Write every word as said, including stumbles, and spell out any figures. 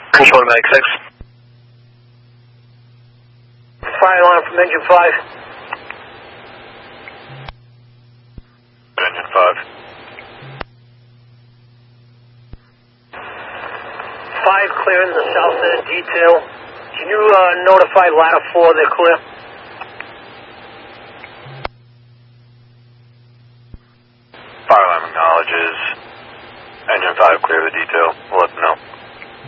Control Mag six. Fire alarm from engine five. Engine five. Five clearing the south end detail. Can you uh, notify ladder four they're clear? Fire alarm acknowledges. Engine five clear the detail. We'll let them know.